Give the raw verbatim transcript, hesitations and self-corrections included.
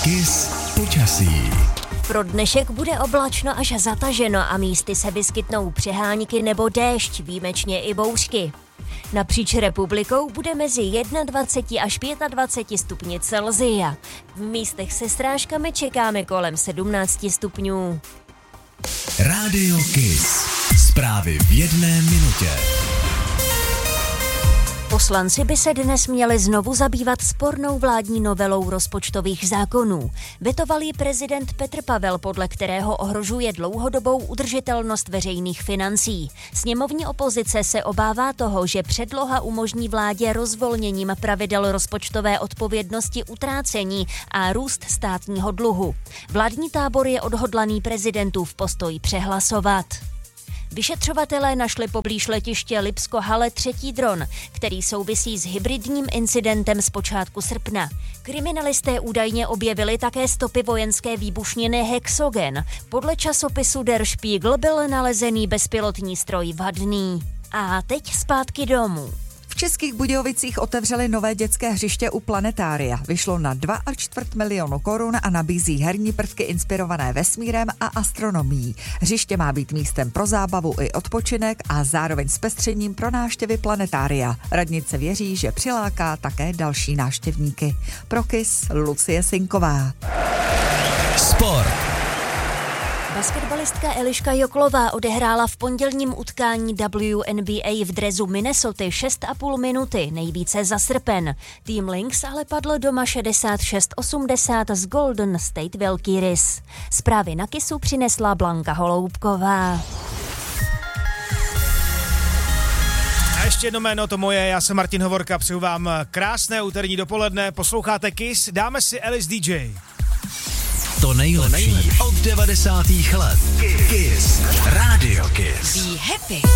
Kiss počasí. Pro dnešek bude oblačno až zataženo a místy se vyskytnou přehánky nebo déšť, výjimečně i bouřky. Napříč republikou bude mezi dvacet jedna až dvacet pět stupni Celsia. V místech se srážkami čekáme kolem sedmnáct stupňů. Rádio Kiss. Zprávy v jedné minutě. Poslanci by se dnes měli znovu zabývat spornou vládní novelou rozpočtových zákonů. Vetoval ji prezident Petr Pavel, podle kterého ohrožuje dlouhodobou udržitelnost veřejných financí. Sněmovní opozice se obává toho, že předloha umožní vládě rozvolněním pravidel rozpočtové odpovědnosti utrácení a růst státního dluhu. Vládní tábor je odhodlaný prezidentův postoj přehlasovat. Vyšetřovatelé našli poblíž letiště Lipsko-Halle třetí dron, který souvisí s hybridním incidentem z počátku srpna. Kriminalisté údajně objevili také stopy vojenské výbušniny Hexogen. Podle časopisu Der Spiegel byl nalezený bezpilotní stroj vadný. A teď zpátky domů. V Českých Budějovicích otevřeli nové dětské hřiště u Planetária. Vyšlo na dva a čtvrt milionu korun a nabízí herní prvky inspirované vesmírem a astronomií. Hřiště má být místem pro zábavu i odpočinek a zároveň zpestřením pro návštěvy Planetária. Radnice věří, že přiláká také další návštěvníky. Pro Kiss Lucie Sinková. Sport. Basketbalistka Eliška Joklová odehrála v pondělním utkání W N B A v dresu Minnesoty šest a půl minuty, nejvíce za srpen. Tým Lynx ale padl doma šedesát šest osmdesát z Golden State Valkyries. Zprávy na Kissu přinesla Blanka Holoubková. A ještě jedno jméno, to moje, já jsem Martin Hovorka, přeju vám krásné úterní dopoledne, posloucháte Kiss, dáme si Alice D J. To nejlepší od devadesátých let. Kiss. Radio Kiss. Be happy.